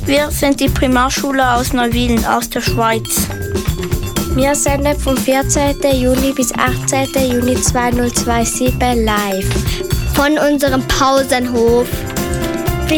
Wir sind die Primarschule aus Neuwilen, aus der Schweiz. Wir senden vom 14. Juli bis 18. Juni 2027 live von unserem Pausenhof.